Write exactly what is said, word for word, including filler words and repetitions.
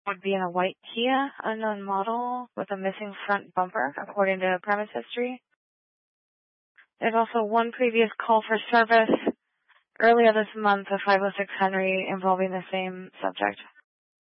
would be in a white Kia, unknown model, with a missing front bumper, according to premise history. There's also one previous call for service earlier this month, a five oh six Henry, involving the same subject.